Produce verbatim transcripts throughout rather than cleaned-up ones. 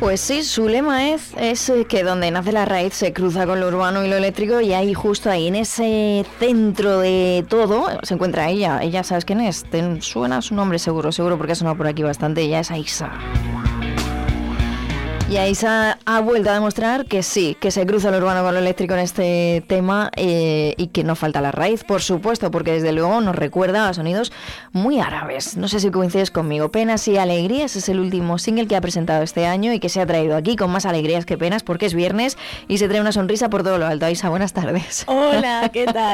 Pues sí, su lema es, es que donde nace la raíz se cruza con lo urbano y lo eléctrico, y ahí justo ahí en ese centro de todo se encuentra ella. Ella, ¿sabes quién es? Te suena su nombre seguro, seguro porque ha sonado por aquí bastante. Ella es Aisa. Y Aisa ha vuelto a demostrar que sí, que se cruza lo urbano con lo eléctrico en este tema, eh, y que no falta la raíz, por supuesto, porque desde luego nos recuerda a sonidos muy árabes. No sé si coincides conmigo. Penas y alegrías es el último single que ha presentado este año y que se ha traído aquí con más alegrías que penas, porque es viernes y se trae una sonrisa por todo lo alto. Aisa, buenas tardes. Hola, ¿qué tal?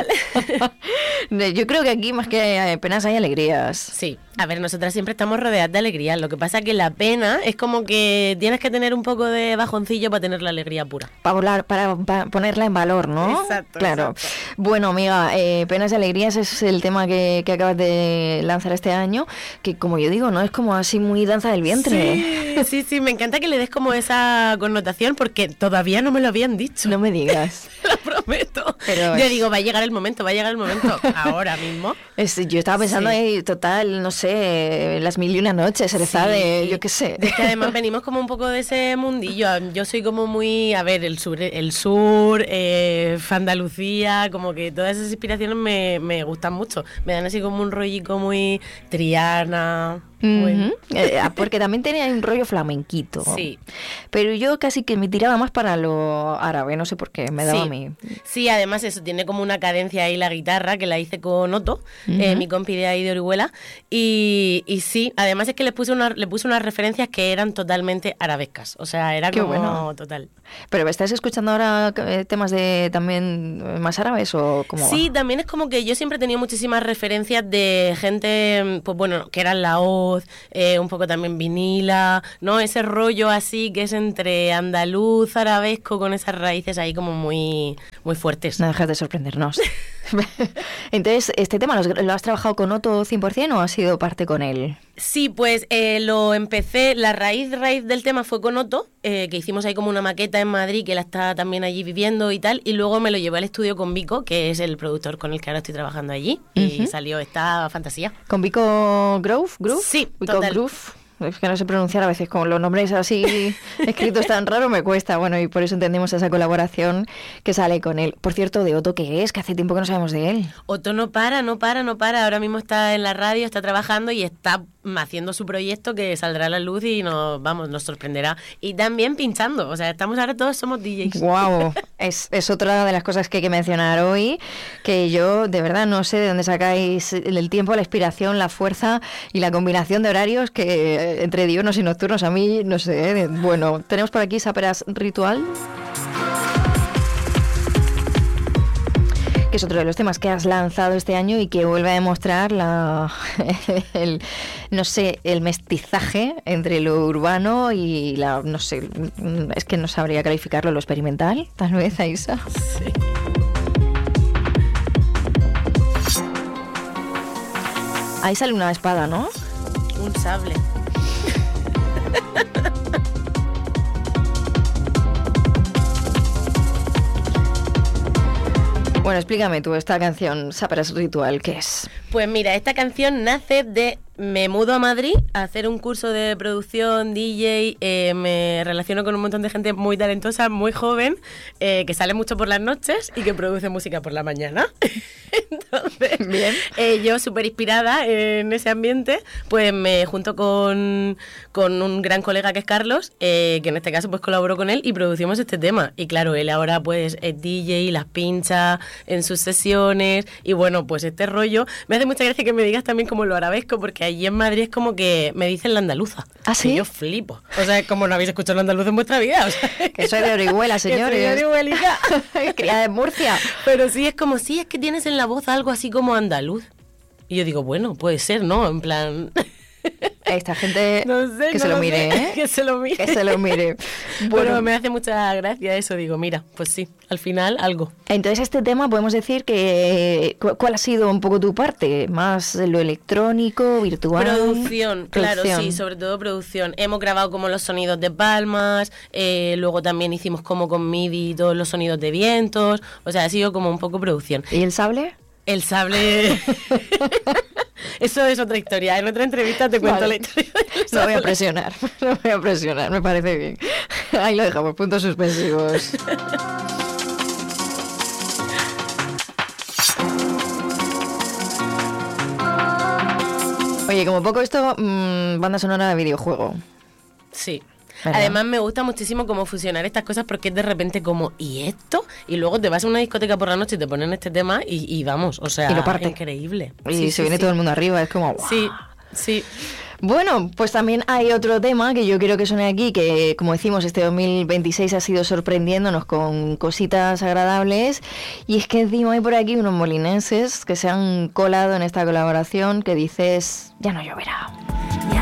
Yo creo que aquí más que penas hay alegrías. Sí. A ver, nosotras siempre estamos rodeadas de alegría. Lo que pasa es que la pena es como que tienes que tener un poco de bajoncillo para tener la alegría pura. Para volar, para, para ponerla en valor, ¿no? Exacto. Claro. Exacto. Bueno, amiga, eh, penas y alegrías es el tema que, que acabas de lanzar este año, que como yo digo, ¿no? Es como así muy danza del vientre. Sí, sí, sí. Me encanta que le des como esa connotación porque todavía no me lo habían dicho. No me digas. Te lo prometo. Pero yo es... digo, va a llegar el momento, va a llegar el momento. Ahora mismo. Es, yo estaba pensando sí. ahí, total, no sé, las mil y una noches, rezar sí. de, yo qué sé. Es que además venimos como un poco de ese mundillo. Yo soy como muy, a ver, el sur, el sur, eh, Andalucía, como que todas esas inspiraciones me, me gustan mucho. Me dan así como un rollico muy Triana. Uh-huh. Bueno. Eh, porque también tenía un rollo flamenquito. Sí. Pero yo casi que me tiraba más para lo árabe, no sé por qué, me daba sí. a mí. Sí, además eso, tiene como una cadencia ahí la guitarra, que la hice con Otto, uh-huh. eh, mi compi de ahí de Orihuela. Y, y sí, además es que le puse, una, le puse unas referencias que eran totalmente arabescas. O sea, era qué como bueno. Total. ¿Pero estás escuchando ahora temas de también más árabes o cómo? Sí, también es como que yo siempre he tenido muchísimas referencias de gente, pues bueno, que eran la Oz, eh, un poco también vinila, ¿no? Ese rollo así que es entre andaluz, arabesco, con esas raíces ahí como muy, muy fuertes. No dejas de sorprendernos. Entonces, ¿este tema lo, lo has trabajado con Otto cien por ciento o has sido parte con él? Sí, pues eh, lo empecé, la raíz raíz del tema fue con Otto, eh, que hicimos ahí como una maqueta en Madrid, que él está también allí viviendo y tal, y luego me lo llevé al estudio con Vico, que es el productor con el que ahora estoy trabajando allí, uh-huh. y salió esta fantasía. ¿Con Vico Groove? ¿Groove? Sí, Vico total. Groove. Es que no sé pronunciar a veces, con los nombres así escritos tan raros me cuesta. Bueno, y por eso entendemos esa colaboración que sale con él. Por cierto, ¿de Otto qué es? Que hace tiempo que no sabemos de él. Otto no para, no para, no para. Ahora mismo está en la radio, está trabajando y está haciendo su proyecto que saldrá a la luz y nos, vamos, nos sorprenderá. Y también pinchando. O sea, estamos ahora todos somos D Js. Wow, es, es otra de las cosas que hay que mencionar hoy, que yo de verdad no sé de dónde sacáis el tiempo, la inspiración, la fuerza y la combinación de horarios que entre diurnos y nocturnos, a mí, no sé, bueno, tenemos por aquí Saperas Ritual, que es otro de los temas que has lanzado este año y que vuelve a demostrar la, el, no sé, el mestizaje entre lo urbano y la, no sé, es que no sabría calificarlo, lo experimental, tal vez, Aisa. Sí. Ahí sale una espada, ¿no? Un sable. Bueno, explícame tú esta canción, Saperas Ritual, ¿qué es? Pues mira, esta canción nace de... Me mudo a Madrid a hacer un curso de producción, D J, eh, me relaciono con un montón de gente muy talentosa, muy joven, eh, que sale mucho por las noches y que produce música por la mañana. Entonces, bien. Eh, yo súper inspirada en ese ambiente, pues me junto con, con un gran colega que es Carlos, eh, que en este caso pues colaboró con él y producimos este tema. Y claro, él ahora pues es D J, las pincha en sus sesiones y bueno, pues este rollo. Me hace mucha gracia que me digas también como lo arabesco, porque allí en Madrid es como que me dicen la andaluza. ¿Ah, sí? Y yo flipo. O sea, como no habéis escuchado la andaluz en vuestra vida. O sea, que soy de Orihuela, señores. Que soy de Orihuelica. Criada en Murcia. Pero sí, es como, sí, es que tienes en la voz algo así como andaluz. Y yo digo, bueno, puede ser, ¿no? En plan... Esta gente no sé, que no se lo, lo mire, sé. ¿eh? Que se lo mire. Que se lo mire. Bueno, pero me hace mucha gracia eso, digo, mira, pues sí, al final algo. Entonces este tema podemos decir que ¿cuál ha sido un poco tu parte? ¿Más lo electrónico, virtual? Producción, claro, producción. Sí, sobre todo producción. Hemos grabado como los sonidos de palmas, eh, luego también hicimos como con MIDI todos los sonidos de vientos, o sea, ha sido como un poco producción. ¿Y el sable? El sable... Eso es otra historia. En otra entrevista te cuento Vale. la historia. No voy a presionar, no voy a presionar, me parece bien. Ahí lo dejamos, puntos suspensivos. Oye, como poco esto, mmm, banda sonora de videojuego. Sí. ¿Verdad? Además me gusta muchísimo cómo fusionar estas cosas porque es de repente como, ¿y esto? Y luego te vas a una discoteca por la noche y te ponen este tema y, y vamos, o sea, Y lo parte. increíble. Y Sí, se sí, viene sí. todo el mundo arriba, es como... ¡guau! Sí, sí. Bueno, pues también hay otro tema que yo quiero que suene aquí, que como decimos, este dos mil veintiséis ha sido sorprendiéndonos con cositas agradables, y es que encima hay por aquí unos molinenses que se han colado en esta colaboración que dices, ya no lloverá.